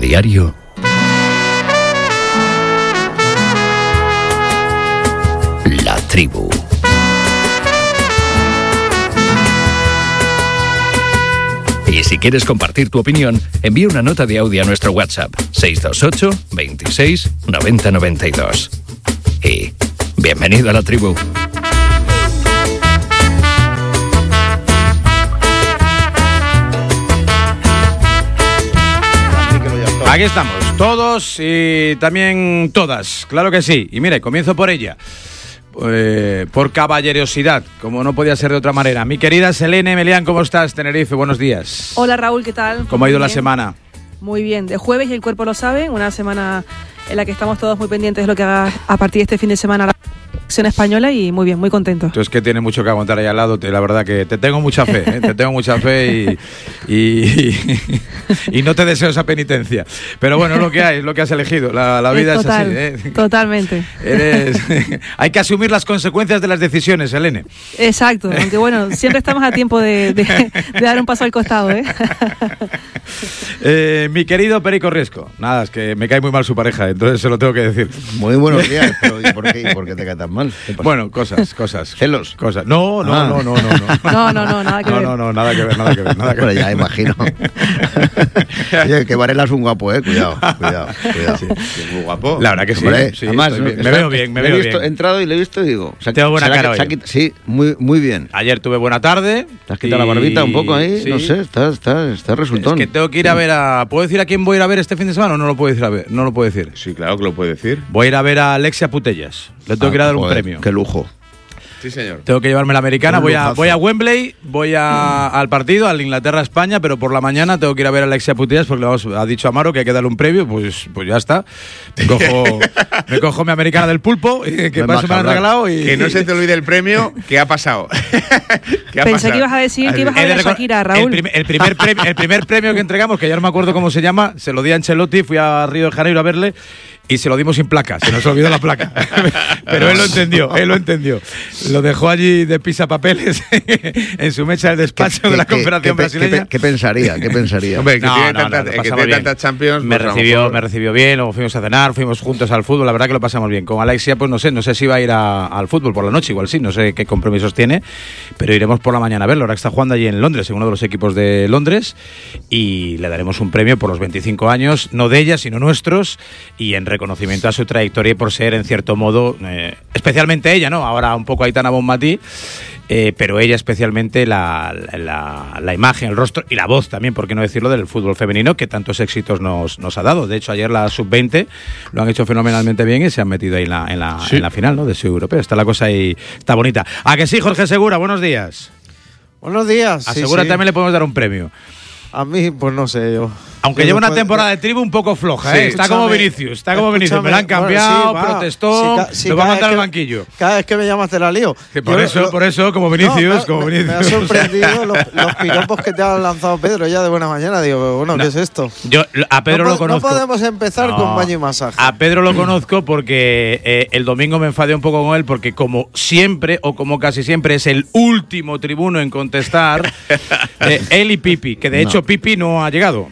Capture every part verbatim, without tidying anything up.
diario. La Tribu. Y si quieres compartir tu opinión, envía una nota de audio a nuestro WhatsApp seis dos ocho, veintiséis, noventa noventa y dos. Y bienvenido a La Tribu. Aquí estamos, todos y también todas, claro que sí. Y mire, comienzo por ella, eh, por caballerosidad, como no podía ser de otra manera. Mi querida Selene Melián, ¿cómo estás, Tenerife? Buenos días. Hola Raúl, ¿qué tal? ¿Cómo ha ido Muy la bien. semana? Muy bien, de jueves y el cuerpo lo sabe, una semana en la que estamos todos muy pendientes de lo que haga a partir de este fin de semana la selección española y muy bien, muy contento. Tú es que tienes mucho que aguantar ahí al lado, te, la verdad que te tengo mucha fe, ¿eh? te tengo mucha fe y, y, y no te deseo esa penitencia. Pero bueno, es lo que hay, es lo que has elegido, la, la vida es, total, es así. ¿eh? Totalmente. Eres, hay que asumir las consecuencias de las decisiones, Selene. Exacto, aunque bueno, siempre estamos a tiempo de, de, de dar un paso al costado, ¿eh? eh, mi querido Perico Riesco, nada, es que me cae muy mal su pareja, entonces se lo tengo que decir. Muy buenos días, pero ¿y por qué, ¿y por qué te cae tan mal? Bueno, cosas, cosas. ¿Celos? Cosas. No, no, Ah. no, no, no, no. No, no, no, nada que No, ver. no, no, nada que ver, nada que ver, nada que Bueno, ver. ya imagino. Oye, que Varela es un guapo, eh. Cuidado, cuidado, cuidado. Sí. Es muy guapo. La verdad que sí. Hombre, sí, además, estoy bien. está- me veo bien, me le he veo visto, bien. He entrado y le he visto y digo... se ha- Tengo buena se la- cara se ha hoy. quit- Sí, muy, muy bien. Ayer tuve buena tarde. Te has quitado la barbita un poco ahí, Sí. no sé, está, está, está resultón. Es que tengo que ir a ver a... ¿Puedo decir a quién voy a ir a ver este fin de semana o no lo puedo decir a ver? No lo puedo decir. Sí, claro que lo puede decir. Voy a ir a ver a Alexia Putellas. Le tengo Ah, que ir a dar un joder, premio. Qué lujo. Sí, señor. Tengo que llevarme la americana, Un voy a, lujazo. voy a Wembley, voy a, al partido, al Inglaterra-España, pero por la mañana tengo que ir a ver a Alexia Putellas porque le vamos- ha dicho Amaro que hay que darle un previo, pues, pues ya está. Me cojo, me cojo mi americana del pulpo, eh, que No hay para más eso que me han hablar. regalado. Y, Que no se te olvide el premio. ¿Qué ha pasado? ¿Qué ha Pensé pasado? que ibas a decir que ibas a He de ver a recor- Shakira, el, Raúl. prim- el primer premio, el primer premio que entregamos, que ya no me acuerdo cómo se llama, se lo di a Ancelotti, fui a Río de Janeiro a verle y se lo dimos sin placa, se nos olvidó la placa. Pero él lo entendió, él lo entendió. Lo dejó allí de pisapapeles en su mecha del despacho ¿Qué- de la qué- Confederación qué- Brasileña. ¿Qué, qué pensaría? ¿Qué pensaría? Hombre, el que No, tiene, no, tantas, no, lo el que pasamos tiene bien. tantas Champions. Me pues, a lo recibió, mejor- me recibió bien, luego fuimos a cenar, fuimos juntos al fútbol, la verdad que lo pasamos bien. Con Alexia, pues no sé, no sé si va a ir a- al fútbol por la noche, igual sí, no sé qué compromisos tiene, pero iremos por la mañana a verlo, ahora que está jugando allí en Londres, en uno de los equipos de Londres, y le daremos un premio por los veinticinco años, no de ella, sino nuestros, y en reconocimiento a su trayectoria y por ser, en cierto modo, eh, especialmente ella, ¿no? Ahora un poco Aitana Bonmatí, Eh, pero ella especialmente la, la, la imagen, el rostro y la voz también, por qué no decirlo, del fútbol femenino que tantos éxitos nos, nos ha dado. De hecho, ayer la sub veinte lo han hecho fenomenalmente bien y se han metido ahí en la, en la, Sí. en la final, ¿no? De su europeo. Está la cosa ahí, está bonita. ¿A que sí, Jorge Segura? Buenos días. Buenos días. A sí, Segura sí. también le podemos dar un premio. A mí, pues no sé, yo. Aunque Yo lleva una puedo- temporada de tribu un poco floja, Sí. ¿eh? Está como Escúchame, Vinicius, está como Vinicius. Me la han escúchame, cambiado, bueno, sí, va. protestó, Si ca- si lo va a cada mandar al vez que- banquillo. Cada vez que me llamas te la lío. Que por Yo- eso, lo- por eso, como Vinicius, No, me- como me, Vinicius. me ha sorprendido los, los piropos que te ha lanzado Pedro ya de buena mañana. Digo, bueno, No. ¿qué es esto? Yo a Pedro no, lo po- conozco. No podemos empezar No. con baño y masaje. A Pedro lo conozco porque eh, el domingo me enfadé un poco con él porque como siempre o como casi siempre es el último tribuno en contestar, eh, él y Pipi, que de No. hecho Pipi no ha llegado.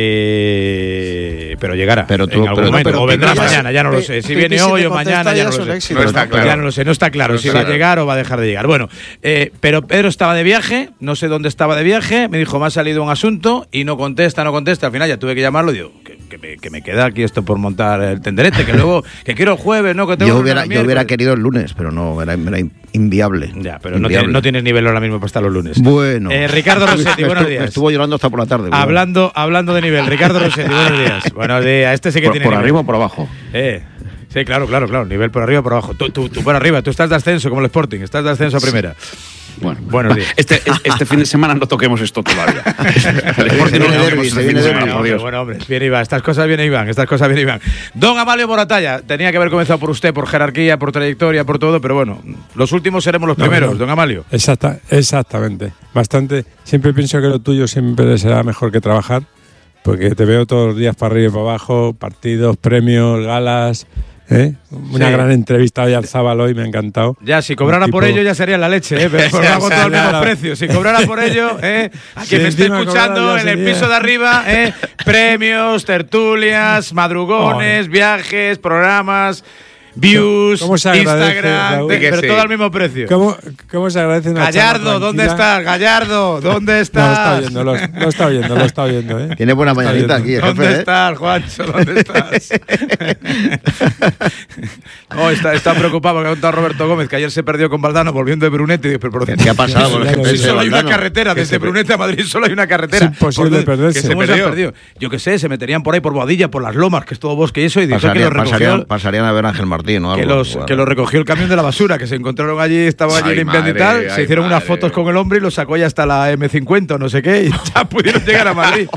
Eh, pero llegará Pero tú- en algún pero- momento. pero o vendrá Pipi ya- mañana, ya no lo Pi- sé. Si Pipi, viene si hoy te o mañana, contesta, ya ya no es lo un sé. éxito. No está claro. Ya no lo sé, no está claro No si está va a claro. llegar o va a dejar de llegar. Bueno, eh, pero Pedro estaba de viaje, no sé dónde estaba de viaje, me dijo, me ha salido un asunto y no contesta, no contesta. Al final ya tuve que llamarlo y digo, que, que me, que me queda aquí esto por montar el tenderete, que luego, que quiero el jueves, ¿no? Que tengo Yo una hubiera, el yo hubiera miércoles. querido el lunes, pero no, era, era inviable. Ya, pero no Inviable. tienes, no tienes nivel ahora mismo para estar los lunes. Bueno. Eh, Ricardo Rossetti, Me buenos estu- días. me estuvo llorando hasta por la tarde. cuidado. Hablando, hablando de nivel, Ricardo Rossetti, buenos días. Buenos días, este sí que Por, tiene por nivel. arriba o por abajo. Eh, sí, claro, claro, claro. Nivel por arriba o por abajo. Tú, tú, tú por arriba, tú estás de ascenso como el Sporting, estás de ascenso a primera. Bueno, Buenos días. Este, este fin de semana no toquemos esto todavía. El Sporting viene no lo derbi, toquemos se este fin viene de derbi. semana, por Hombre, Dios. bueno, hombre, bien Iván, estas cosas bien Iván, estas cosas bien Iván. Don Amalio Moratalla, tenía que haber comenzado por usted, por jerarquía, por trayectoria, por todo, pero bueno, los últimos seremos los No, primeros, no. don Amalio. Exacta, exactamente. Bastante. Siempre pienso que lo tuyo siempre será mejor que trabajar, porque te veo todos los días para arriba y para abajo, partidos, premios, galas, ¿Eh? Una Sí. gran entrevista hoy al Zábal hoy, me ha encantado. Ya, si cobrara Un por tipo- ello ya sería la leche, ¿eh? Pero lo hago todo al mismo precio. Si cobrara por ello, ¿eh? A Si quien me esté encima escuchando cobrara en ya el sería. piso de arriba, ¿eh? Premios, tertulias, madrugones, viajes, programas, views, ¿Cómo se agradece, Instagram, Raúl? de- Que pero sí. todo al mismo precio. ¿Cómo, cómo se agradece una Gallardo, charla ¿dónde tranquila? estás? Gallardo, ¿dónde No, lo está estás? oyendo, lo, lo está oyendo, lo está oyendo, ¿eh? Tiene buena Está mañanita oyendo. aquí, el ¿Dónde jefe, ¿eh? estás, Juancho? ¿Dónde estás? No, está, está preocupado que ha contado Roberto Gómez que ayer se perdió con Valdano volviendo de Brunete. Y digo, pero por ¿Qué ha pasado con el Ya lo G P S vi. de Solo hay una Valdano? carretera, Que desde se- Brunete a Madrid solo hay una carretera. Es imposible ¿Por dónde- perderse. que Se ¿Cómo se perdió? han perdido? Yo qué sé, se meterían por ahí por Boadilla, por las Lomas, que es todo bosque y eso, y dijo que Pasarían, lo recogió, pasarían, pasarían a ver a Ángel Martín o algo. que, los, Bueno. que lo recogió el camión de la basura, que se encontraron allí, estaba allí Ay, limpiando y madre, tal, ay, se hicieron unas madre. fotos con el hombre y lo sacó ya hasta la eme cincuenta o no sé qué, y ya pudieron llegar a Madrid.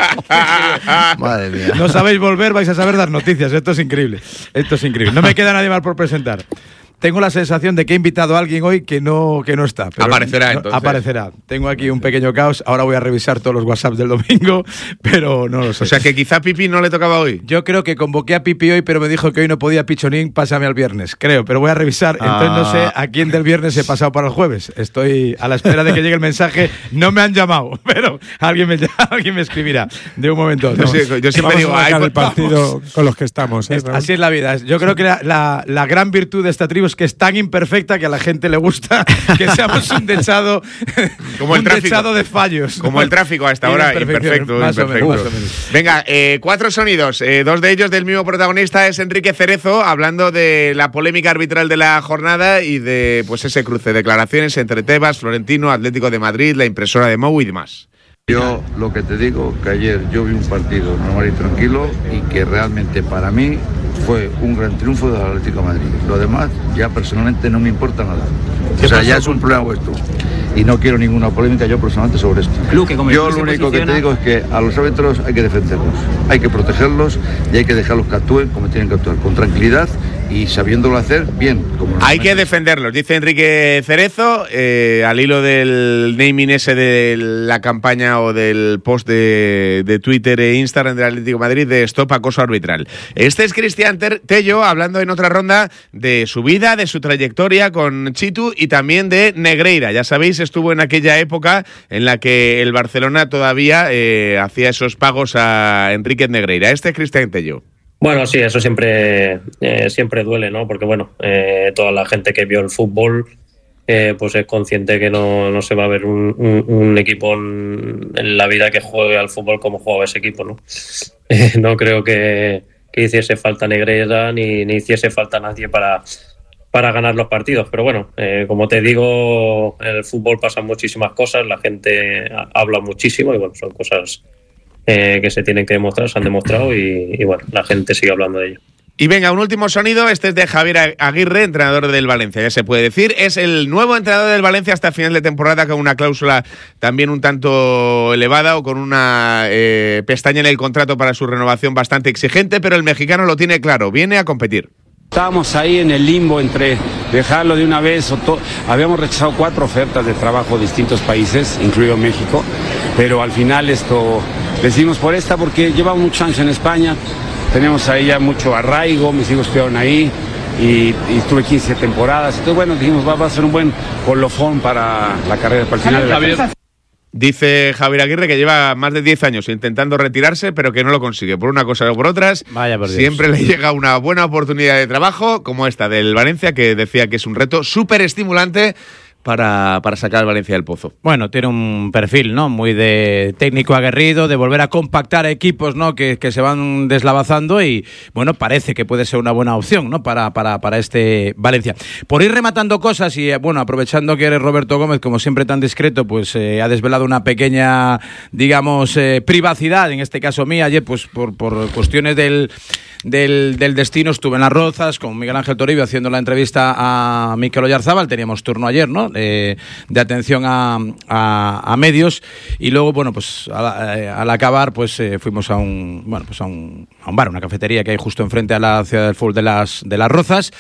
Madre mía. No sabéis volver, vais a saber dar noticias. Esto es increíble. Esto es increíble. No me queda nadie más por presentar. Tengo la sensación de que he invitado a alguien hoy que no, que no está. pero Aparecerá, no- entonces. Aparecerá. Tengo aquí un pequeño caos. Ahora voy a revisar todos los WhatsApps del domingo, pero no lo sé. O sea que quizá Pipi no le tocaba hoy. Yo creo que convoqué a Pipi hoy, pero me dijo que hoy no podía Pichonín, pásame al viernes. Creo, pero voy a revisar. Entonces no sé a quién del viernes he pasado para el jueves. Estoy a la espera de que llegue el mensaje. No me han llamado, pero alguien me, alguien me escribirá de un momento a otro. Yo, sí- yo siempre Vamos digo, a ay, marcar pues el partido vamos. con los que estamos, ¿eh, Es- Raúl? así es la vida. Yo creo que la, la- la gran virtud de esta tribu es que es tan imperfecta que a la gente le gusta que seamos un dechado, Como el un tráfico. dechado de fallos. Como el tráfico a esta Y hora, imperfecciones, imperfecto, más o menos, imperfecto. más o menos. Venga, eh, cuatro sonidos. Eh, dos de ellos del mismo protagonista es Enrique Cerezo, hablando de la polémica arbitral de la jornada y de pues ese cruce de declaraciones entre Tebas, Florentino, Atlético de Madrid, la impresora de Mou y demás. Yo lo que te digo, que ayer yo vi un partido normal y tranquilo y que realmente para mí fue un gran triunfo del Atlético de Madrid. Lo demás ya personalmente no me importa nada. O sea, ya es un problema vuestro. Y no quiero ninguna polémica yo personalmente sobre esto. Yo lo único que te digo es que a los árbitros hay que defenderlos, hay que protegerlos y hay que dejarlos que actúen como tienen que actuar, con tranquilidad y sabiéndolo hacer bien. Como Hay que defenderlos, dice Enrique Cerezo, eh, al hilo del naming ese de la campaña o del post de, de Twitter e Instagram del Atlético de Madrid de Stop Acoso Arbitral. Este es Cristian Ter- Tello hablando en otra ronda de su vida, de su trayectoria con Chitu y también de Negreira. Ya sabéis, estuvo en aquella época en la que el Barcelona todavía eh, hacía esos pagos a Enrique Negreira. Este es Cristian Tello. Bueno, sí, eso siempre, eh, siempre duele, ¿no? Porque, bueno, eh, toda la gente que vio el fútbol eh, pues es consciente que no, no se va a ver un, un, un equipo en, en la vida que juegue al fútbol como jugaba ese equipo, ¿no? Eh, no creo que, que hiciese falta Negreira ni, ni hiciese falta nadie para, para ganar los partidos. Pero bueno, eh, como te digo, en el fútbol pasan muchísimas cosas, la gente habla muchísimo y, bueno, son cosas Eh, que se tienen que demostrar, se han demostrado y, y bueno, la gente sigue hablando de ello. Y venga, un último sonido, este es de Javier Aguirre, entrenador del Valencia, ya se puede decir, es el nuevo entrenador del Valencia hasta final de temporada con una cláusula también un tanto elevada o con una eh, pestaña en el contrato para su renovación bastante exigente, pero el mexicano lo tiene claro, viene a competir. Estábamos ahí en el limbo entre dejarlo de una vez o to- habíamos rechazado cuatro ofertas de trabajo de distintos países, incluido México, pero al final esto decidimos por esta porque llevamos muchos años en España, tenemos ahí ya mucho arraigo, mis hijos estuvieron ahí y, y estuve quince temporadas, entonces bueno, dijimos va, va a ser un buen colofón para la carrera, para el final de la carrera. Dice Javier Aguirre que lleva más de diez años intentando retirarse, pero que no lo consigue. Por una cosa o por otras, Vaya por Dios. siempre le llega una buena oportunidad de trabajo, como esta del Valencia, que decía que es un reto súper estimulante para, para sacar al Valencia del pozo. Bueno, tiene un perfil, ¿no? Muy de técnico aguerrido, de volver a compactar equipos, ¿no? Que, que se van deslavazando y, bueno, parece que puede ser una buena opción, ¿no? Para, para, para este Valencia. Por ir rematando cosas y, bueno, aprovechando que eres Roberto Gómez, como siempre tan discreto, pues eh, ha desvelado una pequeña, digamos, eh, privacidad, en este caso mía. Ayer, pues por, por cuestiones del... Del, del destino estuve en Las Rozas con Miguel Ángel Toribio haciendo la entrevista a Mikel Oyarzábal, teníamos turno ayer, ¿no? Eh, de atención a, a, a medios y luego, bueno, pues al, al acabar pues eh, fuimos a un, bueno, pues a un, a un bar, una cafetería que hay justo enfrente a la ciudad del fútbol de las, de Las Rozas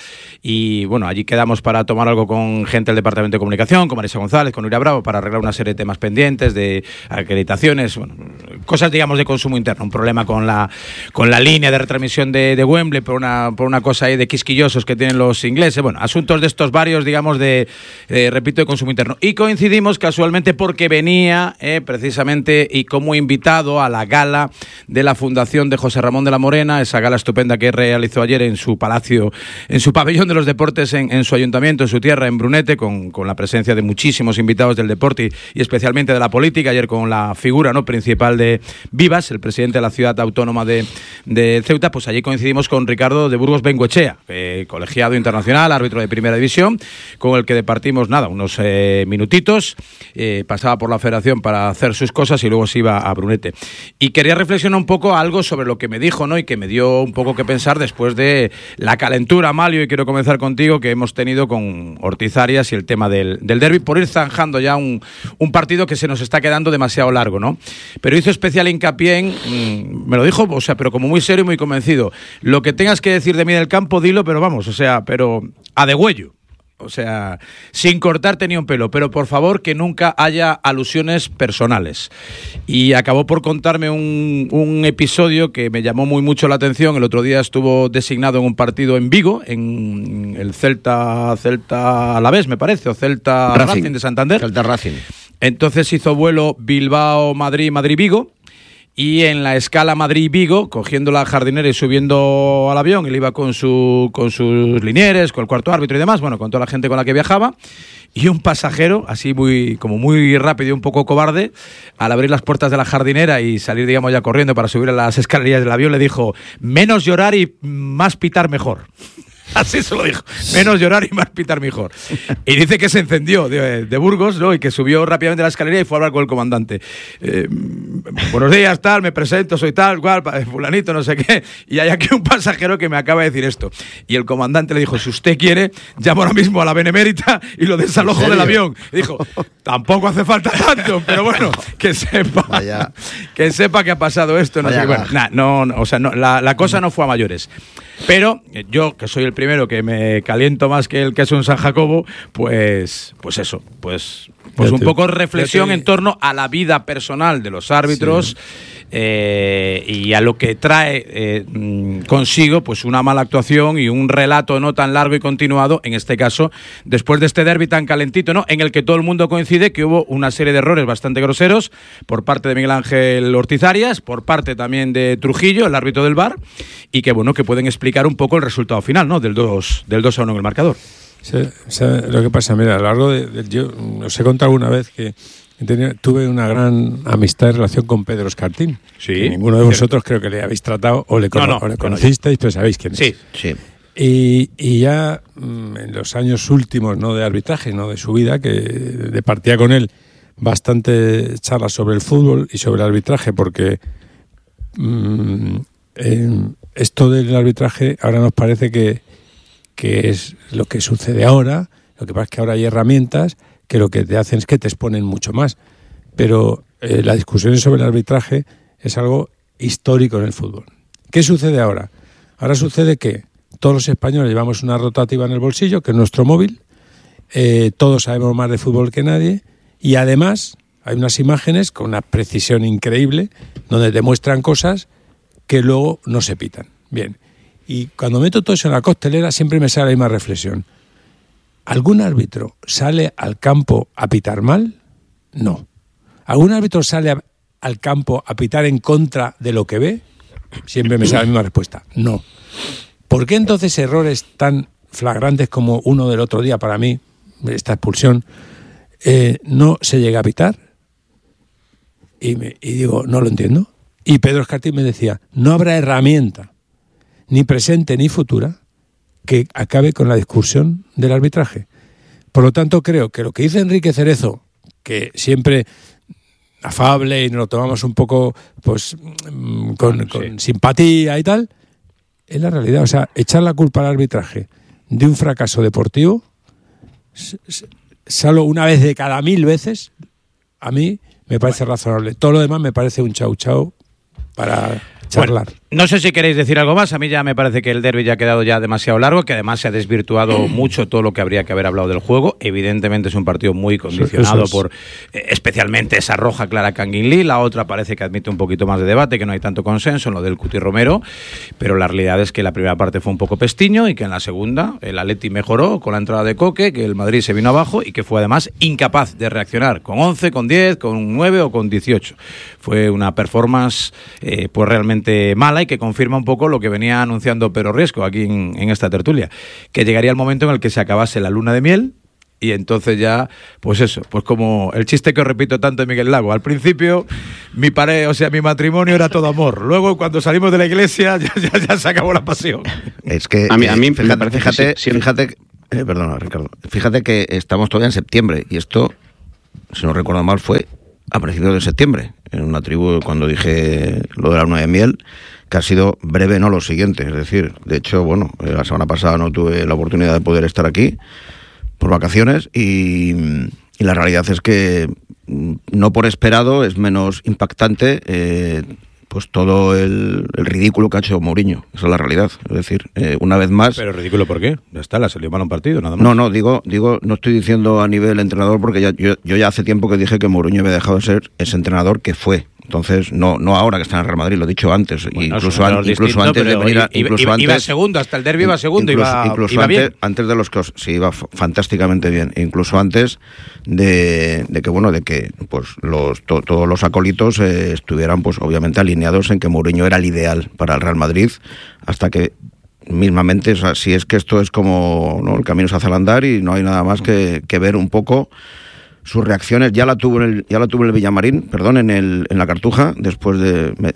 y bueno, allí quedamos para tomar algo con gente del Departamento de Comunicación, con Marisa González, con Nuria Bravo, para arreglar una serie de temas pendientes, de acreditaciones, bueno, cosas digamos de consumo interno, un problema con la, con la línea de retransmisión expulsión de, de Wembley por una, por una cosa ahí de quisquillosos que tienen los ingleses. Bueno, asuntos de estos varios, digamos, de, eh, repito, de consumo interno. Y coincidimos casualmente porque venía eh, precisamente y como invitado a la gala de la Fundación de José Ramón de la Morena, esa gala estupenda que realizó ayer en su palacio, en su pabellón de los deportes, en, en su ayuntamiento, en su tierra, en Brunete, con, con la presencia de muchísimos invitados del deporte y, y especialmente de la política. Ayer con la figura, ¿no?, principal de Vivas, el presidente de la ciudad autónoma de, de Ceuta. Pues allí coincidimos con Ricardo de Burgos Bengoechea, eh, colegiado internacional, árbitro de primera división, con el que departimos nada, unos eh, minutitos. Eh, pasaba por la federación para hacer sus cosas y luego se iba a Brunete. Y quería reflexionar un poco algo sobre lo que me dijo, ¿no?, y que me dio un poco que pensar después de la calentura, Malio, y quiero comenzar contigo, que hemos tenido con Ortiz Arias y el tema del, del derbi, por ir zanjando ya un, un partido que se nos está quedando demasiado largo, ¿no? Pero hizo especial hincapié en, mmm, me lo dijo, o sea, pero como muy serio y muy convencido, lo que tengas que decir de mí en el campo, dilo, pero vamos, o sea, pero a degüello. O sea, sin cortarte ni un pelo, pero por favor que nunca haya alusiones personales. Y acabó por contarme un, un episodio que me llamó muy mucho la atención. El otro día estuvo designado en un partido en Vigo, en el Celta Celta Alavés, me parece, o Celta Racing, Racing de Santander. Celta Racing. Entonces hizo vuelo Bilbao-Madrid, Madrid-Vigo. Y en la escala Madrid-Vigo, cogiendo la jardinera y subiendo al avión, él iba con, su, con sus linieres, con el cuarto árbitro y demás, bueno, con toda la gente con la que viajaba, y un pasajero, así muy como muy rápido y un poco cobarde, al abrir las puertas de la jardinera y salir, digamos, ya corriendo para subir a las escaleras del avión, le dijo, menos llorar y más pitar mejor. Así se lo dijo, menos llorar y más pitar mejor. Y dice que se encendió de, de Burgos, ¿no?, y que subió rápidamente a la escalera y fue a hablar con el comandante. Eh, buenos días, tal, me presento, soy tal, cual, fulanito, no sé qué. Y hay aquí un pasajero que me acaba de decir esto. Y el comandante le dijo, si usted quiere, llamo ahora mismo a la Benemérita y lo desalojo del avión. Y dijo, tampoco hace falta tanto, pero bueno, que sepa, Vaya. que sepa que ha pasado esto. No, sé, bueno, nah, no, no, o sea, no, la, la cosa no fue a mayores. Pero yo, que soy el primero que me caliento más que el queso en San Jacobo, pues, pues eso, pues, pues un poco reflexión en torno a la vida personal de los árbitros. Sí. Eh, y a lo que trae eh, consigo pues una mala actuación y un relato no tan largo y continuado, en este caso, después de este derbi tan calentito, ¿no?, en el que todo el mundo coincide que hubo una serie de errores bastante groseros por parte de Miguel Ángel Ortiz Arias, por parte también de Trujillo, el árbitro del V A R, y que bueno, que pueden explicar un poco el resultado final, ¿no?, del dos a uno en el marcador. Sí, o sea, lo que pasa, mira, a lo largo de, de yo os he contado alguna vez que Tenía, tuve una gran amistad y relación con Pedro Escartín. Sí. Que ninguno de vosotros creo que le habéis tratado o le, cono- no, no, o le conocisteis, pero sabéis quién sí, es. Sí, sí. Y, y ya mmm, en los años últimos, no de arbitraje, no de su vida, que departía con él bastante charlas sobre el fútbol y sobre el arbitraje, porque mmm, eh, esto del arbitraje ahora nos parece que, que es lo que sucede ahora. Lo que pasa es que ahora hay herramientas que lo que te hacen es que te exponen mucho más. Pero eh, la discusión sobre el arbitraje es algo histórico en el fútbol. ¿Qué sucede ahora? Ahora sucede que todos los españoles llevamos una rotativa en el bolsillo, que es nuestro móvil, eh, todos sabemos más de fútbol que nadie, y además hay unas imágenes con una precisión increíble donde te muestran cosas que luego no se pitan. Bien, y cuando meto todo eso en la costelera siempre me sale la misma reflexión. ¿Algún árbitro sale al campo a pitar mal? No. ¿Algún árbitro sale a, al campo a pitar en contra de lo que ve? Siempre me sale la misma respuesta. No. ¿Por qué entonces errores tan flagrantes como uno del otro día para mí, esta expulsión, eh, no se llega a pitar? Y, me, y digo, no lo entiendo. Y Pedro Escartín me decía, no habrá herramienta, ni presente ni futura, que acabe con la discusión del arbitraje. Por lo tanto, creo que lo que dice Enrique Cerezo, que siempre afable y nos lo tomamos un poco pues con, con sí. simpatía y tal, es la realidad. O sea, echar la culpa al arbitraje de un fracaso deportivo, solo una vez de cada mil veces, a mí me parece razonable. Todo lo demás me parece un chau chau para charlar. Bueno. No sé si queréis decir algo más. A mí ya me parece que el derbi ya ha quedado ya demasiado largo, que además se ha desvirtuado mucho todo lo que habría que haber hablado del juego. Evidentemente es un partido muy condicionado es. por eh, especialmente esa roja clara Kangin Lee. La otra parece que admite un poquito más de debate, que no hay tanto consenso en lo del Cuti Romero, pero la realidad es que la primera parte fue un poco pestiño y que en la segunda el Atleti mejoró con la entrada de Coque, que el Madrid se vino abajo y que fue además incapaz de reaccionar con once, con diez, con nueve o con dieciocho. Fue una performance eh, pues realmente mala y que confirma un poco lo que venía anunciando Pedro Riesco aquí en, en esta tertulia, que llegaría el momento en el que se acabase la luna de miel y entonces ya, pues eso, pues como el chiste que os repito tanto de Miguel Lago, al principio mi pareja, o sea, mi matrimonio era todo amor, luego cuando salimos de la iglesia ya, ya, ya se acabó la pasión. Es que, a mí, a mí eh, fíjate, me fíjate, sí, sí. fíjate, eh, perdona Ricardo, fíjate que estamos todavía en septiembre y esto, si no recuerdo mal, fue a principios de septiembre, en una tribu cuando dije lo de la luna de miel, que ha sido breve, no lo siguiente. Es decir, de hecho, bueno, la semana pasada no tuve la oportunidad de poder estar aquí por vacaciones y, y la realidad es que no por esperado es menos impactante eh, pues todo el, el ridículo que ha hecho Mourinho. Esa es la realidad. Es decir, eh, una vez más... ¿Pero ridículo por qué? Ya está, la salió mal un partido, nada más. No, no, digo, digo, no estoy diciendo a nivel entrenador porque ya, yo, yo ya hace tiempo que dije que Mourinho había dejado de ser ese entrenador que fue. Entonces, no no ahora que está en el Real Madrid, lo he dicho antes. Bueno, incluso an, incluso antes de venir a, iba, incluso iba, antes, iba segundo, hasta el derbi iba segundo, incluso, iba, incluso iba antes, bien. antes de los cos, sí, iba fantásticamente bien. Incluso antes de, de que, bueno, de que pues los to, todos los acólitos eh, estuvieran, pues obviamente alineados en que Mourinho era el ideal para el Real Madrid, hasta que mismamente, o sea, si es que esto es como, ¿no? El camino se hace al andar y no hay nada más que, que ver un poco sus reacciones. Ya la tuvo en el, ya la tuvo en el Villamarín, perdón, en el en la Cartuja, después de eh,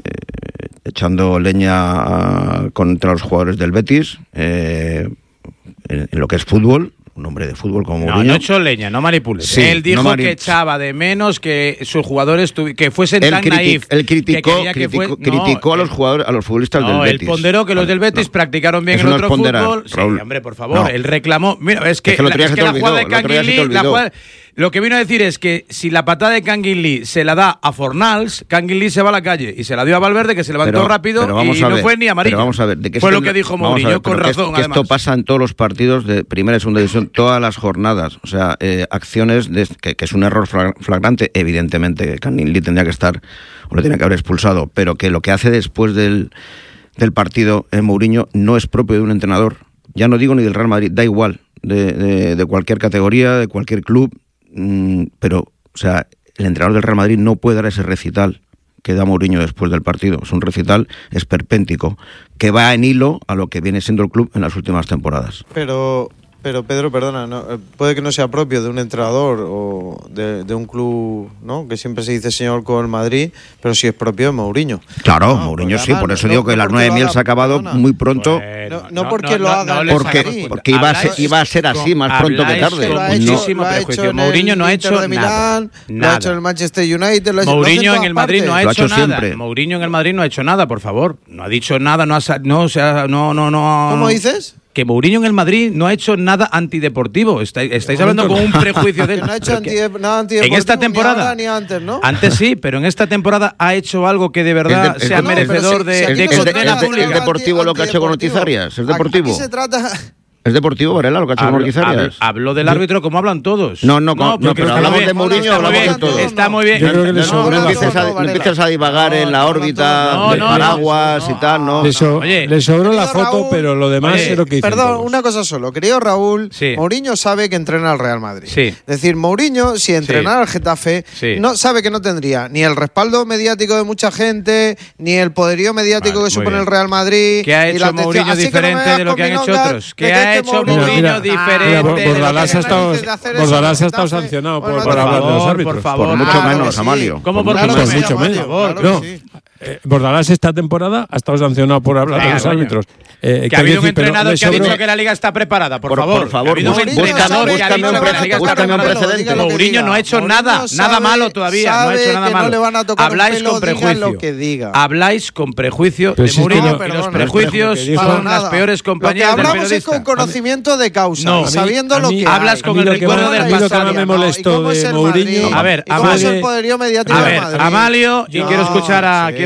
echando leña a, contra los jugadores del Betis, eh, en, en lo que es fútbol. Un hombre de fútbol como Mourinho. No, no echó leña, no manipules. Sí, él dijo no mani- que echaba de menos que sus jugadores tuvi- que fuesen él tan criti- naif. Él criticó, que que criticó, fue, criticó no, a los jugadores, a los futbolistas no, del Betis. él ponderó que los del Betis no. practicaron bien Eso el no otro es ponderar, fútbol. Raúl. Sí, hombre, por favor. No. Él reclamó. Mira, es que, Es que el otro día la, se es te que la jugada de olvidó, el otro día Kangin se te Lee, la olvidó. jugada- lo que vino a decir es que si la patada de Kangin Lee se la da a Fornals, Kangin Lee se va a la calle y se la dio a Valverde, que se levantó Pero- rápido pero vamos y a no ver, fue ni amarillo. pero vamos a ver, ¿de qué fue se lo tendrá- que dijo vamos a Mourinho ver, con pero que razón, es- que además. esto pasa en todos los partidos de primera y segunda división, todas las jornadas. O sea, eh, acciones de, que, que es un error flagrante, evidentemente, que Kangin Lee tendría que estar, o le tiene que haber expulsado, pero que lo que hace después del, del partido en Mourinho no es propio de un entrenador. Ya no digo ni del Real Madrid, da igual, de, de, de cualquier categoría, de cualquier club, mmm, pero, o sea, el entrenador del Real Madrid no puede dar ese recital que da Mourinho después del partido. Es un recital esperpéntico, que va en hilo a lo que viene siendo el club en las últimas temporadas. Pero, pero Pedro, perdona, no, puede que no sea propio de un entrenador o de, de un club, ¿no? Que siempre se dice señor con el Madrid, pero sí es propio de Mourinho. Claro, No, Mourinho porque sí, además, por eso no- digo no que la porque luna de lo miel haga, se ha acabado perdona. muy pronto. No, no porque lo haga el porque, Madrid. porque iba a ser, iba a ser así más pronto que Habláis tarde. Lo ha con hecho, muchísimo lo ha prejuicio. hecho en Mourinho el no ha Inter hecho de nada. Milán, lo ha Nada. hecho en el Manchester United, lo ha hecho, lo hace Mourinho todas en el Madrid no ha partes. Lo ha hecho hecho nada. siempre. Mourinho en el Madrid no ha hecho nada, por favor. No ha dicho nada, no ha sa- no, o sea, no, no, no. ¿Cómo dices? Que Mourinho en el Madrid no ha hecho nada antideportivo. Estáis, estáis hablando con un prejuicio de él. Que no ha hecho Pero que- anti, nada antideportivo en esta ni temporada, ahora ni antes, ¿no? antes sí, pero en esta temporada ha hecho algo que de verdad Es de- sea es de- merecedor no, pero de, si- si de aquí no se condena trata de- pública. ¿Es deportivo lo que ha hecho con antideportivo. Noticiarias? ¿Es deportivo? Aquí se trata... ¿Es deportivo, Varela, lo que ha hecho con Hablo, Noticiarias? hablo- hablo del árbitro como hablan todos. No, no, no, porque pero está hablamos muy bien. de Mourinho, Está muy hablamos bien, de todo. Está muy bien. Yo creo que le No, sobra no, la empieces a, foto. no empieces a divagar en la órbita No, del no, paraguas no, y tal, ¿no? Le, so- Oye, le sobró la querido foto, Raúl, pero lo demás oye, es lo que dicen Perdón, todos. una cosa solo. Querido Raúl, Sí. Mourinho sabe que entrena al Real Madrid. Sí. Es decir, Mourinho, si entrenara al Getafe, Sí. no sabe que no tendría ni el respaldo mediático de mucha gente, ni el poderío mediático Vale, que muy supone bien. el Real Madrid. ¿Qué ha y la hecho atención. Mourinho Así que no me diferente vengas de lo con que han hecho milongas otros? de ¿Qué que ha este hecho Mourinho- Mourinho Mira, diferente mira, de lo que Bordalás ha han estado, de hacer Bordalás eso, ha estado Getafe, sancionado por por, no por te hablar de los favor, árbitros. por favor. Por mucho Claro que menos, sí. Amalio. ¿Cómo Por por Claro mucho que por sí, mucho Amalio, menos? claro que No. sí. Eh, Bordalás esta temporada ha estado sancionado por hablar Venga, de los coño. árbitros. Eh, Que ha habido un decir, pero entrenador le que ha dicho sobró- que la liga está preparada, por, Por- favor. por favor, Ha habido un busca- entrenador búscame- que ha búscame dicho un que la liga está búscame un preparada. precedente. Mourinho no ha hecho Mourinho nada, sabe- nada malo todavía, no ha sabe hecho nada que no malo. le van a tocar un Habláis pelo, con diga prejuicio. lo que diga. Habláis con prejuicio Pero de si es que Mourinho no- y los perdona, prejuicios es que dijo- son Para las nada. peores Lo que compañías del hablamos es periodista. con conocimiento de causa, No. y sabiendo A lo mí- que hablas hay. con A mí el lo que recuerdo más- del a mí lo que pasado. más me ¿no? ¿Y molestó cómo es de el Mourinho... Madrid? A ver, ¿Y cómo es Amalio- el poderío mediático A del ver, Madrid? Amalio, y No, quiero escuchar a sí. quiero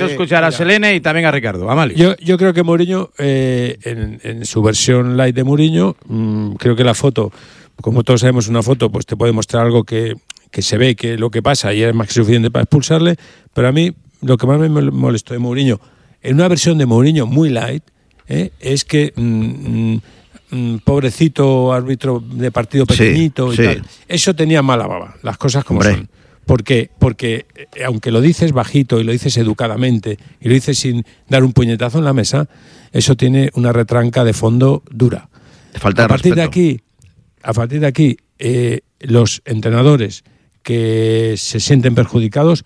a escuchar a Selene y también a Ricardo. Amali. Yo, yo creo que Mourinho, eh, en, en su versión light de Mourinho, mmm, creo que la foto, como todos sabemos, una foto pues te puede mostrar algo que, que se ve, que lo que pasa y es más que suficiente para expulsarle, pero a mí lo que más me molestó de Mourinho, en una versión de Mourinho muy light, eh, es que mmm, mmm, pobrecito árbitro de partido pequeñito sí, y sí. tal, eso tenía mala baba, las cosas como Hombre. son. ¿Por qué? Porque eh, aunque lo dices bajito y lo dices educadamente y lo dices sin dar un puñetazo en la mesa, eso tiene una retranca de fondo dura. Falta de a partir respeto. de aquí, a partir de aquí, eh, los entrenadores que se sienten perjudicados,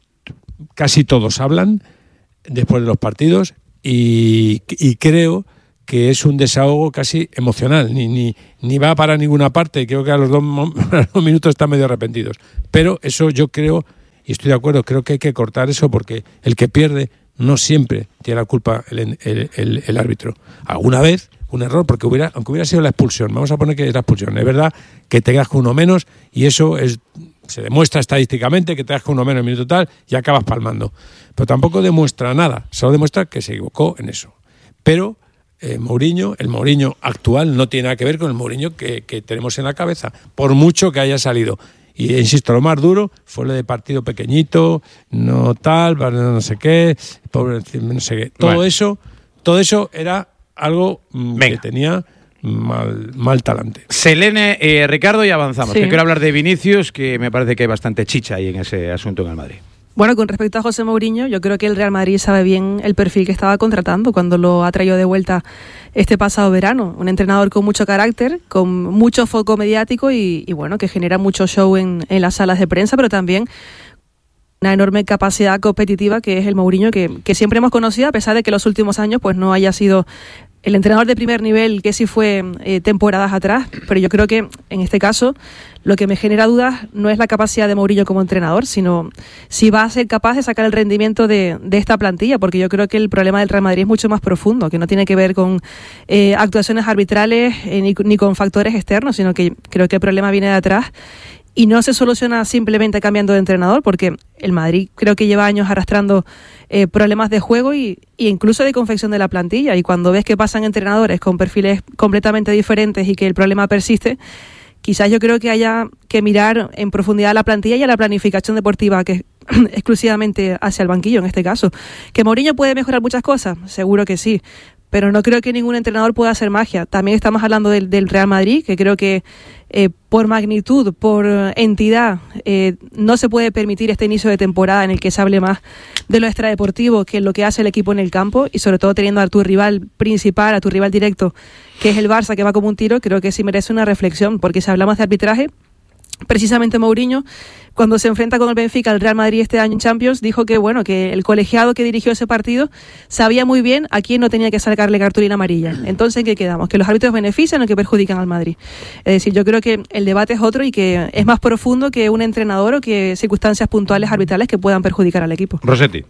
casi todos hablan después de los partidos y, y creo que es un desahogo casi emocional, ni, ni, ni va para ninguna parte, creo que a los dos, a los dos minutos están medio arrepentidos. Pero eso yo creo, y estoy de acuerdo, creo que hay que cortar eso porque el que pierde no siempre tiene la culpa el, el, el, el árbitro. Alguna vez un error, porque hubiera, aunque hubiera sido la expulsión, vamos a poner que es la expulsión, es verdad que te quedas con uno menos y eso es se demuestra estadísticamente que te das con uno menos en minuto tal y acabas palmando. Pero tampoco demuestra nada, solo demuestra que se equivocó en eso. Pero eh, Mourinho, el Mourinho actual no tiene nada que ver con el Mourinho que, que tenemos en la cabeza, por mucho que haya salido. Y insisto, lo más duro fue lo de partido pequeñito, no tal, no sé qué, pobre, no sé qué. Todo bueno. eso, todo eso era algo mm, que tenía mal, mal talante. Selene, eh, Ricardo, y avanzamos. Sí. Que quiero hablar de Vinicius, que me parece que hay bastante chicha ahí en ese asunto en el Madrid. Bueno, con respecto a José Mourinho, yo creo que el Real Madrid sabe bien el perfil que estaba contratando cuando lo ha traído de vuelta este pasado verano. Un entrenador con mucho carácter, con mucho foco mediático y, y bueno, que genera mucho show en, en las salas de prensa, pero también una enorme capacidad competitiva que es el Mourinho que, que siempre hemos conocido, a pesar de que en los últimos años pues no haya sido el entrenador de primer nivel que sí fue eh, temporadas atrás, pero yo creo que en este caso lo que me genera dudas no es la capacidad de Mourinho como entrenador, sino si va a ser capaz de sacar el rendimiento de, de esta plantilla, porque yo creo que el problema del Real Madrid es mucho más profundo, que no tiene que ver con eh, actuaciones arbitrales eh, ni, ni con factores externos, sino que creo que el problema viene de atrás. Y no se soluciona simplemente cambiando de entrenador, porque el Madrid creo que lleva años arrastrando eh, problemas de juego y, y incluso de confección de la plantilla. Y cuando ves que pasan entrenadores con perfiles completamente diferentes y que el problema persiste, quizás yo creo que haya que mirar en profundidad la plantilla y a la planificación deportiva, que es exclusivamente hacia el banquillo en este caso. ¿Que Mourinho puede mejorar muchas cosas? Seguro que sí. Pero no creo que ningún entrenador pueda hacer magia. También estamos hablando del, del Real Madrid, que creo que eh, por magnitud, por entidad, eh, no se puede permitir este inicio de temporada en el que se hable más de lo extradeportivo que lo que hace el equipo en el campo, y sobre todo teniendo a tu rival principal, a tu rival directo, que es el Barça, que va como un tiro. Creo que sí merece una reflexión, porque si hablamos de arbitraje, precisamente Mourinho, cuando se enfrenta con el Benfica al Real Madrid este año en Champions, dijo que bueno, que el colegiado que dirigió ese partido sabía muy bien a quién no tenía que sacarle cartulina amarilla. Entonces, ¿en qué quedamos? ¿Que los árbitros benefician o que perjudican al Madrid? Es decir, yo creo que el debate es otro y que es más profundo que un entrenador o que circunstancias puntuales arbitrales que puedan perjudicar al equipo. Rossetti.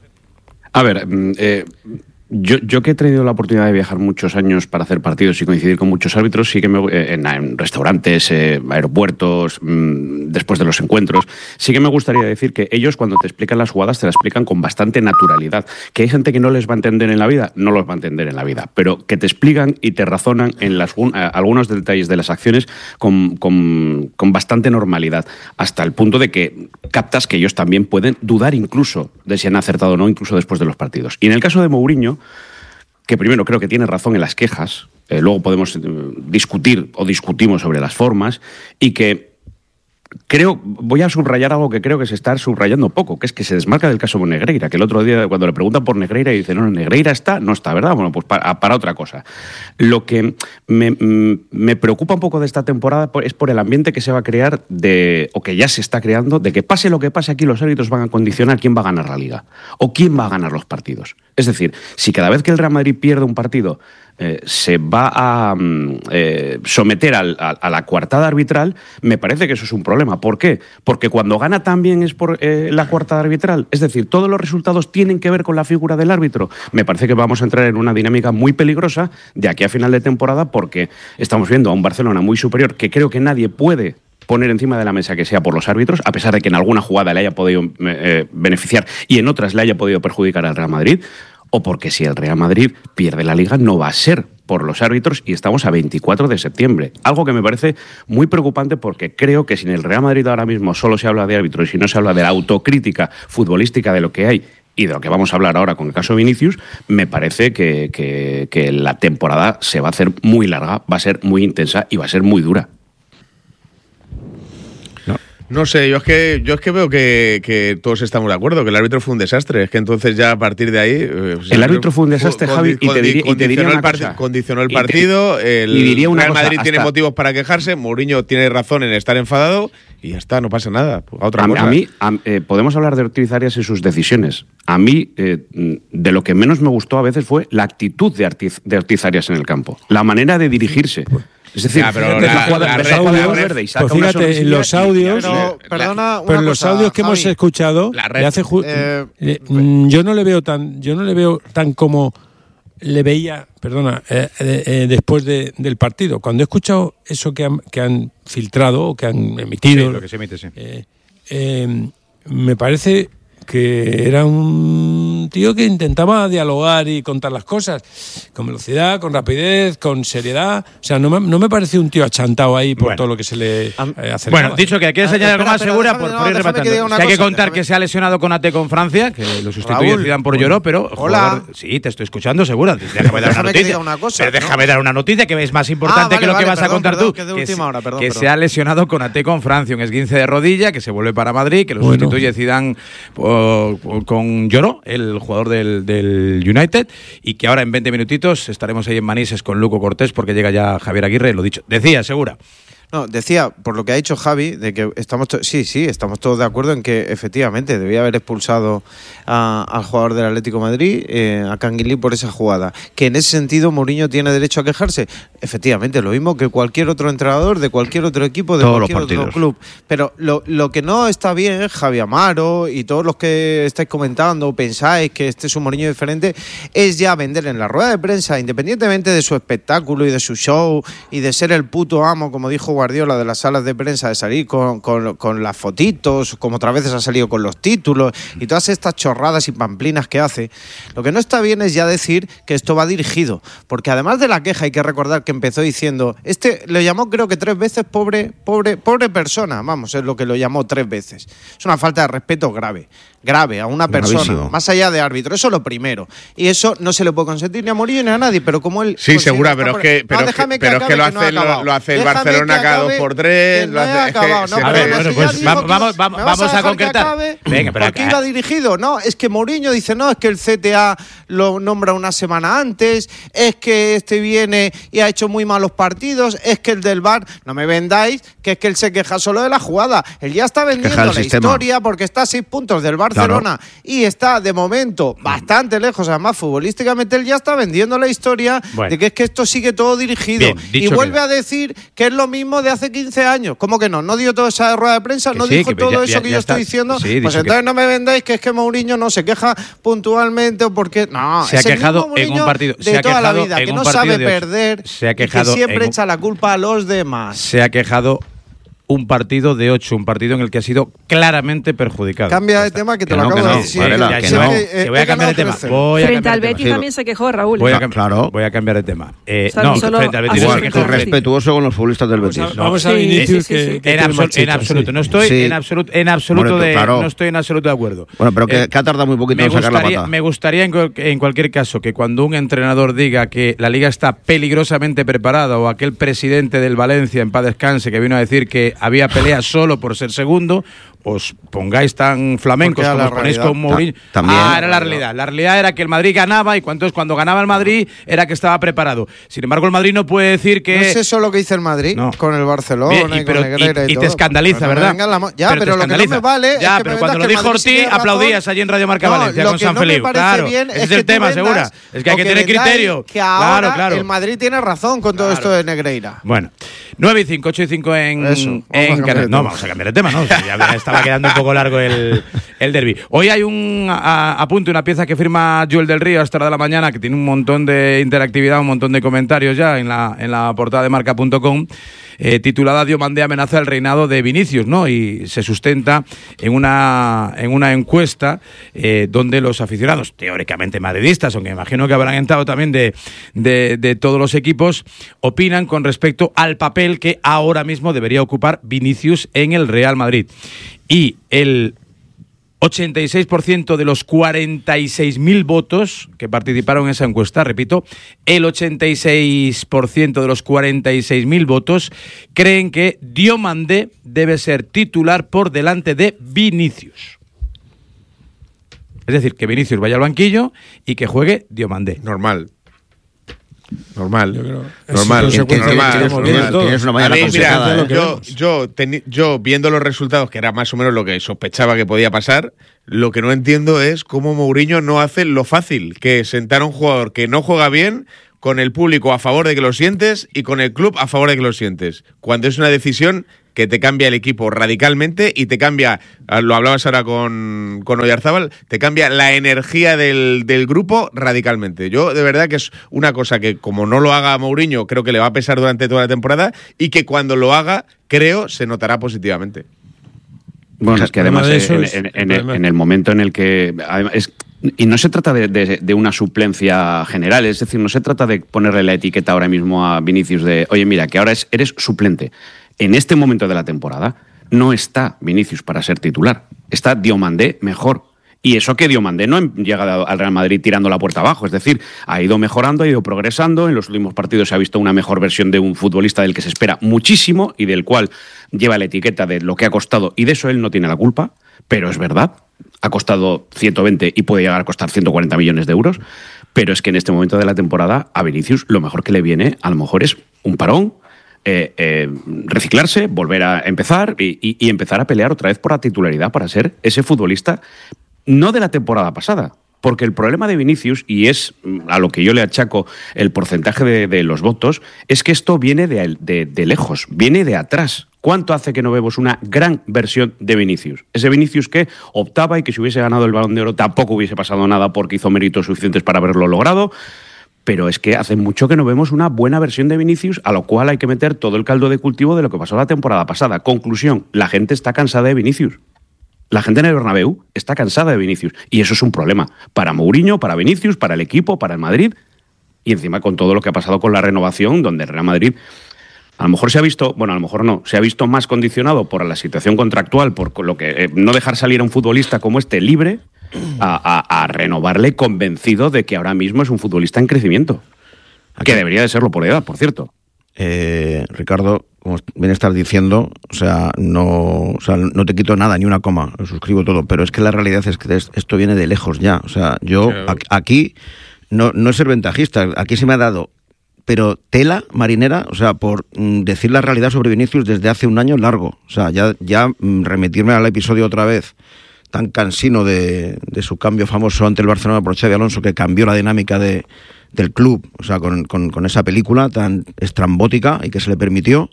A ver, eh, Yo, yo que he tenido la oportunidad de viajar muchos años para hacer partidos y coincidir con muchos árbitros, sí que me eh, en, en restaurantes, eh, aeropuertos, mmm, después de los encuentros, sí que me gustaría decir que ellos cuando te explican las jugadas te las explican con bastante naturalidad. Que hay gente que no les va a entender en la vida, no los va a entender en la vida, pero que te explican y te razonan en las, uh, algunos detalles de las acciones con, con, con bastante normalidad, hasta el punto de que captas que ellos también pueden dudar incluso de si han acertado o no, incluso después de los partidos. Y en el caso de Mourinho, que primero creo que tiene razón en las quejas, eh, luego podemos eh, discutir o discutimos sobre las formas, y que creo, voy a subrayar algo que creo que se está subrayando poco, que es que se desmarca del caso Negreira, que el otro día cuando le preguntan por Negreira y dice, no, Negreira está, no está, ¿verdad? Bueno, pues para, para otra cosa. Lo que me, me preocupa un poco de esta temporada es por el ambiente que se va a crear, de, o que ya se está creando, de que pase lo que pase aquí, los árbitros van a condicionar quién va a ganar la Liga, o quién va a ganar los partidos. Es decir, si cada vez que el Real Madrid pierde un partido eh, se va a eh, someter al, a, a la coartada arbitral, me parece que eso es un problema. ¿Por qué? Porque cuando gana también es por eh, la coartada arbitral. Es decir, todos los resultados tienen que ver con la figura del árbitro. Me parece que vamos a entrar en una dinámica muy peligrosa de aquí a final de temporada, porque estamos viendo a un Barcelona muy superior que creo que nadie puede poner encima de la mesa que sea por los árbitros, a pesar de que en alguna jugada le haya podido eh, beneficiar y en otras le haya podido perjudicar al Real Madrid, o porque si el Real Madrid pierde la Liga no va a ser por los árbitros y estamos a veinticuatro de septiembre. Algo que me parece muy preocupante porque creo que si en el Real Madrid ahora mismo solo se habla de árbitros y no se habla de la autocrítica futbolística de lo que hay y de lo que vamos a hablar ahora con el caso Vinicius, me parece que, que, que la temporada se va a hacer muy larga, va a ser muy intensa y va a ser muy dura. No sé, yo es que yo es que veo que, que todos estamos de acuerdo, que el árbitro fue un desastre. Es que entonces ya a partir de ahí... Eh, el árbitro fue un desastre, Javi, y te diría, y te diría una cosa. Condicionó el partido, el y diría una Real cosa, Madrid hasta, tiene motivos para quejarse, Mourinho tiene razón en estar enfadado y ya está, no pasa nada. A, otra a, cosa. a mí, a, eh, podemos hablar de Ortiz Arias y sus decisiones. A mí, eh, de lo que menos me gustó a veces fue la actitud de Ortiz, de Ortiz Arias en el campo, la manera de dirigirse. Es decir, ya, pero la, la, la, los audios, verde y saca pues fíjate, en los audios, pero, perdona, pero en los cosa, audios que Javi, hemos escuchado, le hace eh, eh, yo no le veo tan, yo no le veo tan como le veía, perdona, eh, eh, eh, después de, del partido. Cuando he escuchado eso que han, que han filtrado o que han emitido, sí, lo que se emite, sí. eh, eh, me parece que era un tío que intentaba dialogar y contar las cosas con velocidad, con rapidez, con seriedad. O sea, no me, no me pareció un tío achantado ahí por bueno, todo lo que se le eh, acercaba. Bueno, dicho que hay que señalar algo más segura por, por ir rematando. Que, que hay que contar déjame. que se ha lesionado Konaté con Francia, que lo sustituye Raúl, Zidane por Lloró, pero... Hola. Jugador, sí, te estoy escuchando, segura. Déjame dar una noticia. Una cosa, pero déjame ¿no? dar una noticia que es más importante ah, vale, que lo vale, que vas perdón, a contar perdón, tú. Que, de que última hora, perdón, que perdón. se ha lesionado Konaté con Francia, un esguince de rodilla, que se vuelve para Madrid, que lo bueno. sustituye Zidane con Lloró, el jugador del, del United, y que ahora en veinte minutitos estaremos ahí en Manises con Luco Cortés porque llega ya Javier Aguirre, lo dicho. Decía, segura. No, decía, por lo que ha dicho Javi, de que estamos to- sí, sí, estamos todos de acuerdo en que efectivamente debía haber expulsado a, al jugador del Atlético de Madrid, eh, a Canguilí, por esa jugada. Que en ese sentido Mourinho tiene derecho a quejarse. Efectivamente, lo mismo que cualquier otro entrenador de cualquier otro equipo, de todos cualquier otro club. Pero lo, lo que no está bien, Javi Amaro y todos los que estáis comentando, pensáis que este es un Mourinho diferente, es ya vender en la rueda de prensa, independientemente de su espectáculo y de su show y de ser el puto amo, como dijo Guardiola, de las salas de prensa, de salir con, con, con las fotitos, como otras veces ha salido con los títulos y todas estas chorradas y pamplinas que hace. Lo que no está bien es ya decir que esto va dirigido, porque además de la queja hay que recordar que empezó diciendo, este lo llamó creo que tres veces pobre, pobre, pobre persona, vamos, es lo que lo llamó tres veces. Es una falta de respeto grave. grave a una persona, Gravísimo. más allá de árbitro, eso es lo primero. Y eso no se le puede consentir ni a Mourinho ni a nadie, pero como él... Sí, segura, pero es que, pero, no, que, que, pero acabe, es que lo hace, que no lo, lo hace el Barcelona cada dos por tres. No ha acabado, no, a ver, bueno, pues vamos, vamos, vamos, vamos a, a concretar. Acabe, Venga, pero ¿por qué iba dirigido? No, es que Mourinho dice, no, es que el C T A lo nombra una semana antes, es que este viene y ha hecho muy malos partidos, es que el del V A R, no me vendáis, que es que él se queja solo de la jugada. Él ya está vendiendo la sistema. historia porque está a seis puntos del Barcelona. Claro. Y está de momento bastante lejos, además futbolísticamente él ya está vendiendo la historia bueno. de que es que esto sigue todo dirigido. Bien, y vuelve que... a decir que es lo mismo de hace quince años. ¿Cómo que no? ¿No dio toda esa rueda de prensa? Que ¿No sí, dijo que todo ya, eso ya, que ya yo está. estoy diciendo? Sí, pues entonces que... no me vendáis que es que Mourinho no se queja puntualmente o porque... No, se ha quejado en un partido de se ha toda la vida, que no sabe perder se ha quejado y que siempre un... echa la culpa a los demás. Se ha quejado un partido de ocho, un partido en el que ha sido claramente perjudicado. Cambia de tema que te que lo no, acabo no, de decir. Varela, que, que, no. que, eh, voy a cambiar de tema. Voy frente al Betis también se quejó Raúl. Voy a, claro, voy a cambiar de tema. Eh, o sea, no, solo frente al Betis. Igual, que respetuoso con los futbolistas del Betis. Vamos a, vamos a Vinicius, sí, sí, sí, que, que en, absol machito, en absoluto. Sí. No estoy sí. en absoluto, en absoluto bueno, de, claro. no estoy en absoluto de acuerdo. Bueno, pero que, eh, que ha tardado muy poquito en sacar la pata. Me gustaría, en, en cualquier caso, que cuando un entrenador diga que la Liga está peligrosamente preparada o aquel presidente del Valencia, en paz descanse, que vino a decir que había pelea solo por ser segundo, os pongáis tan flamencos como os ponéis con Mourinho. Ta también, ah, era la realidad. La realidad era que el Madrid ganaba y entonces cuando ganaba el Madrid era que estaba preparado. Sin embargo, el Madrid no puede decir que... No es eso lo que dice el Madrid no. con el Barcelona Bien, y, y, pero, con Negreira y, y, y todo. Y te escandaliza, pero ¿verdad? No la ya, pero, pero lo que no me vale ya, es que pero me cuando lo dijo Ortiz, aplaudías allí en Radio Marca no, Valencia con San no Feliu. Claro, ese es, es el tema, segura. Es que hay que tener criterio. Que ahora claro, claro. el Madrid tiene razón con todo esto de Negreira. Bueno, nueve y cinco, ocho y cinco en Canarias. No, vamos a cambiar de tema, ¿no? Ya está estaba quedando un poco largo el, el derbi. Hoy hay un a, apunte, una pieza que firma Joel del Río a esta hora de la mañana, que tiene un montón de interactividad, un montón de comentarios ya en la, en la portada de marca punto com, eh, titulada Diomandé amenaza el reinado de Vinicius, ¿no? Y se sustenta en una, en una encuesta eh, donde los aficionados, teóricamente madridistas, aunque imagino que habrán entrado también de, de, de todos los equipos, opinan con respecto al papel que ahora mismo debería ocupar Vinicius en el Real Madrid. Y el ochenta y seis por ciento de los cuarenta y seis mil votos que participaron en esa encuesta, repito, el ochenta y seis por ciento de los cuarenta y seis mil votos creen que Diomandé debe ser titular por delante de Vinicius. Es decir, que Vinicius vaya al banquillo y que juegue Diomandé. Normal. Normal. Yo creo- Normal. es consecuencia Normal, que tenemos normal. todos. Tienes una A mañana mí, complicada, mira, ¿eh? yo, yo, teni- yo viendo los resultados, que era más o menos lo que sospechaba que podía pasar, lo que no entiendo es cómo Mourinho no hace lo fácil, que es sentar a un jugador que no juega bien, con el público a favor de que lo sientes y con el club a favor de que lo sientes. Cuando es una decisión que te cambia el equipo radicalmente y te cambia, lo hablabas ahora con, con Oyarzábal, te cambia la energía del, del grupo radicalmente. Yo, de verdad, que es una cosa que, como no lo haga Mourinho, creo que le va a pesar durante toda la temporada y que cuando lo haga, creo, se notará positivamente. Bueno, es que El problema además de eso en, es- en- el en- problema- en el momento en el que... además, es- y no se trata de, de- de una suplencia general, es decir, no se trata de ponerle la etiqueta ahora mismo a Vinicius de, oye, mira, que ahora es, eres suplente. En este momento de la temporada no está Vinicius para ser titular, está Diomandé mejor. Y eso que Diomandé no ha llegado al Real Madrid tirando la puerta abajo, es decir, ha ido mejorando, ha ido progresando, en los últimos partidos se ha visto una mejor versión de un futbolista del que se espera muchísimo y del cual lleva la etiqueta de lo que ha costado, y de eso él no tiene la culpa, pero es verdad, ha costado ciento veinte y puede llegar a costar ciento cuarenta millones de euros, pero es que en este momento de la temporada a Vinicius lo mejor que le viene a lo mejor es un parón, Eh, eh, reciclarse, volver a empezar y, y, y empezar a pelear otra vez por la titularidad para ser ese futbolista, no de la temporada pasada, porque el problema de Vinicius, y es a lo que yo le achaco el porcentaje de, de los votos, es que esto viene de, de, de lejos, viene de atrás. ¿Cuánto hace que no vemos una gran versión de Vinicius? Ese Vinicius que optaba y que si hubiese ganado el Balón de Oro tampoco hubiese pasado nada porque hizo méritos suficientes para haberlo logrado. Pero es que hace mucho que no vemos una buena versión de Vinicius, a lo cual hay que meter todo el caldo de cultivo de lo que pasó la temporada pasada. Conclusión, la gente está cansada de Vinicius. La gente en el Bernabéu está cansada de Vinicius. Y eso es un problema para Mourinho, para Vinicius, para el equipo, para el Madrid. Y encima con todo lo que ha pasado con la renovación, donde el Real Madrid a lo mejor se ha visto, bueno, a lo mejor no, se ha visto más condicionado por la situación contractual, por lo que eh, no dejar salir a un futbolista como este libre, A, a, a renovarle convencido de que ahora mismo es un futbolista en crecimiento. Aquí. Que debería de serlo por edad, por cierto. Eh, Ricardo, como bien estás diciendo, o sea, no, o sea, no te quito nada, ni una coma, lo suscribo todo, pero es que la realidad es que esto viene de lejos ya. O sea, yo Claro. aquí, no, no es ser ventajista, aquí se me ha dado, pero tela marinera, o sea, por mm, decir la realidad sobre Vinicius desde hace un año largo. O sea, ya, ya mm, remitirme al episodio otra vez tan cansino de, de su cambio famoso ante el Barcelona por Xabi Alonso, que cambió la dinámica de, del club, o sea, con, con, con esa película tan estrambótica y que se le permitió,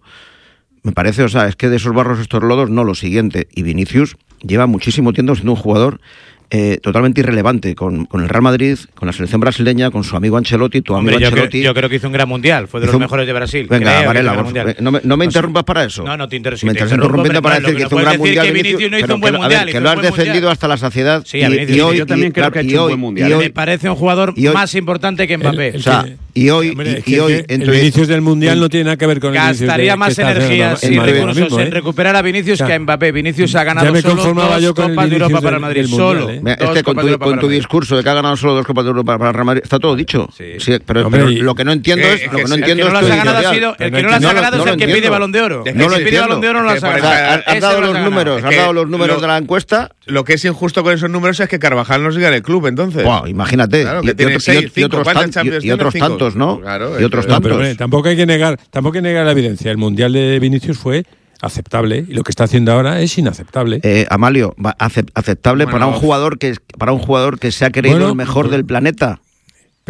me parece, o sea, es que de esos barros estos lodos, no, lo siguiente. Y Vinicius lleva muchísimo tiempo siendo un jugador eh, totalmente irrelevante con, con el Real Madrid, con la selección brasileña, con su amigo Ancelotti, tu Hombre, amigo yo, Ancelotti. creo, yo creo que hizo un gran mundial, fue de Hizo los un- mejores de Brasil. Venga, creo, Varela, que hizo un por gran favor, mundial. no me, no me O sea, interrumpas para eso. No, no te interesa. Me te estás interrumpo, interrumpiendo hombre, para no, decir lo que no hizo un puedes gran decir mundial. que Vinicius no hizo pero un buen que- a mundial, ver, hizo que un lo has buen mundial. defendido hasta la saciedad. Sí, a Vinicius, y hoy, yo también y, creo claro, que ha y hecho un hoy- buen mundial. y hoy- Me parece un jugador y hoy- más importante que Mbappé. El- el o sea, que- y hoy, Hombre, y, es que y el hoy que- en el tu- Vinicius del Mundial no tiene nada que ver con el Vinicius Gastaría de- más que está haciendo energías el y Madrid ahora recursos mismo, en ¿eh? recuperar a Vinicius O sea, que a Mbappé. Vinicius ha ganado ya me solo conformaba dos yo con el Copas de Europa Vinicius para el del- Madrid. del Mundial, Solo. ¿eh? Mira, Dos es que con Copas de tu, Europa con para tu el Madrid. discurso de que ha ganado solo dos Copas de Europa para el Real Madrid, está todo dicho. Sí. Sí, pero, Hombre, pero y- lo que no entiendo que- es, es lo que que no el entiendo El que no es las tu ha ganado ha editorial. sido, el que Pero no no las ha lo- ganado no es lo el que pide entiendo. Balón de Oro. Es El que que sí, pide sí, Balón de Oro no que las ha por ganado. esa- Has Ese dado no los las ha números, ganado. has Es que dado los números lo- de la encuesta. Lo que es injusto con esos números es que Carvajal no siga en el club, entonces. Buah, imagínate. Claro, y, que y tiene otro- seis, y- y cinco. otros, ¿Cuántas tan- Champions y- y otros tiene? Cinco. tantos, ¿no? Claro, y otros es- No, tantos. pero hombre, tampoco hay que negar, tampoco hay que negar la evidencia. El mundial de Vinicius fue aceptable y lo que está haciendo ahora es inaceptable. Eh, Amalio, va, acep- aceptable Bueno, para un jugador que para un jugador que se ha creído Bueno, el mejor pues- del planeta.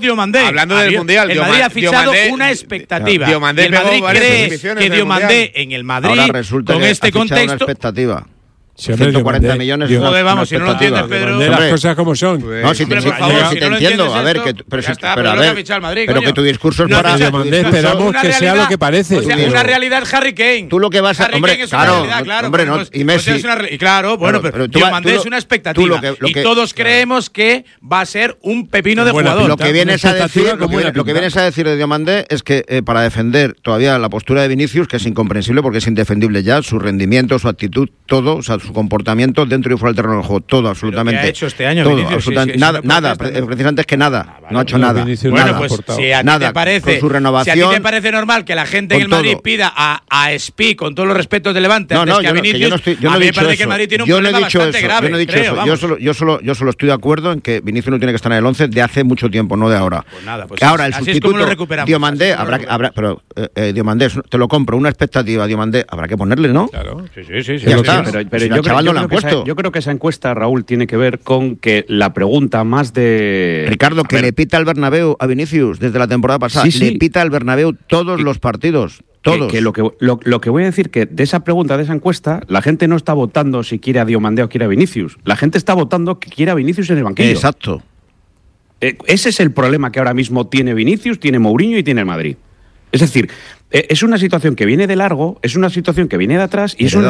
Diomandé. Hablando del Mundial, el Madrid ha fichado Diomandé, una expectativa. Diomandé y el Madrid cree que Diomandé mundial. en el Madrid, Ahora resulta con que este ha fichado contexto. una expectativa. Sí, hombre, ciento cuarenta Diomandé- millones. Diomandé- es una- Joder, una vamos, si no lo expectativa. entiendes, Pedro. De las Hombre, cosas como son. No, si te, Hombre, si- por favor, si si te no lo entiendo, entiendes a ver, esto, que, tú- pero, ya si- está, pero pero a no te ha ver, fichado el Madrid, pero coño. que tu discurso es No, para... o sea, tu Diomandé, discurso- esperamos una que sea realidad- lo que parece. O sea, Pero- una realidad es Harry Kane. Tú lo que vas a- Harry hombre, Kane es claro, una realidad, claro. hombre, pues, no, y pues, Messi. es una re- y claro, bueno, Claro, pero, pero tú va- Diomandé tú lo- es una tú expectativa. lo que- lo y que- todos creemos que va a ser un pepino de Buena jugador. Lo que Una vienes a expectativa decir, lo con que, buena viene- lo que pinta. vienes a decir de Diomandé es que eh, para defender todavía la postura de Vinicius, que es incomprensible porque es indefendible ya, su rendimiento, su actitud, todo, o sea, su comportamiento dentro y fuera del terreno del juego, todo, absolutamente. ¿qué ha hecho este año todo, Vinicius? absolutamente, Sí, sí, nada, sí, no nada, protesta, pre- ¿no? precisamente es que nada, no ha hecho No, nada. Vinicius Bueno, nada. pues aportado. si a ti Nada, te parece, con su renovación, si a ti te parece normal que la gente en con el Madrid todo. pida a, a Spi, con todos los respetos de Levante, No, antes no, que yo a no, que Vinicius, yo no estoy, yo a no he mí me dicho parece eso. que el Madrid tiene un yo no he problema dicho bastante eso, grave. yo no he dicho creo, eso. Yo vamos. solo, yo solo, yo solo estoy de acuerdo en que Vinicius no tiene que estar en el once de hace mucho tiempo, no de ahora. Pues nada, pues ahora el así es sustituto, como lo recuperamos, Diomandé, así es como habrá, lo que- habrá, pero eh, eh, Diomandé, es- te lo compro, una expectativa, Diomandé, habrá que ponerle, ¿no? Claro. Sí, sí, sí. sí, Ya sí, está. sí. Pero, pero Si yo, al creo, chaval yo no le creo han que esa, puesto. yo creo que esa encuesta, Raúl, tiene que ver con que la pregunta más de... Ricardo, A que ver, le pita al Bernabéu a Vinicius desde la temporada pasada. Sí, sí. Le pita al Bernabéu todos Que- los partidos. que- Todos. Que, lo, que lo, lo que voy a decir que de esa pregunta, de esa encuesta, la gente no está votando si quiere a Diomandé o quiere a Vinicius. La gente está votando que quiere a Vinicius en el banquillo. Exacto. Eh, ese es el problema que ahora mismo tiene Vinicius, tiene Mourinho y tiene el Madrid. Es decir, eh, es una situación que viene de largo, es una situación que viene de atrás y es una